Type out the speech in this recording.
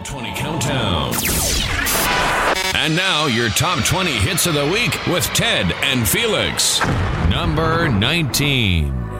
Top 20 Countdown. And now, your top 20 hits of the week with Ted and Felix. Number 19.